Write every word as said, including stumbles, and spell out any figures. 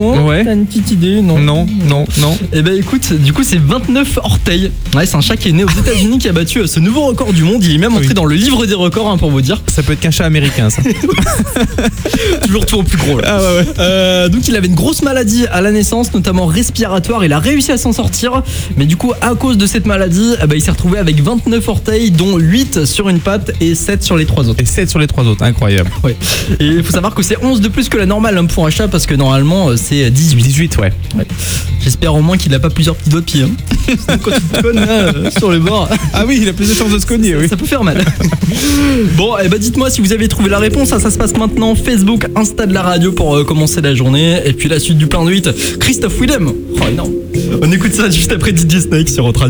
Ouais. T'as une petite idée? Non. Non, non, non. Eh ben écoute, du coup c'est vingt-neuf orteils. Ouais, c'est un chat qui est né aux États-Unis qui a battu euh, ce nouveau record du monde. Il est même entré Oui. dans le livre des records, hein, pour vous dire. Ça peut être qu'un chat américain, ça. Toujours tout en plus gros. Là. Ah ouais, ouais. Euh, donc il avait une grosse maladie à la naissance, notamment respiratoire. Il a réussi à s'en sortir, mais du coup à cause de cette maladie, eh ben, il s'est retrouvé avec vingt-neuf orteils, dont huit sur une patte et sept sur les trois autres. Et sept sur les trois autres, incroyable. Ouais. Et il faut savoir que c'est onze de plus que la normale, hein, pour un chat, parce que normalement euh, c'est dix-huit. dix-huit, ouais. Ouais. J'espère au moins qu'il a pas plusieurs petits doigts de pied. Hein. Sinon, quand tu te connes là, euh, sur le bord, Ah oui, il a plus de chances de se cogner, oui. ça peut faire mal. Bon, et bah dites-moi si vous avez trouvé la réponse. Ça, ça se passe maintenant. Facebook, Insta de la radio pour euh, commencer la journée. Et puis la suite du plein de huit. Christophe Willem. Oh non. On écoute ça juste après D J Snake sur Autre Radio.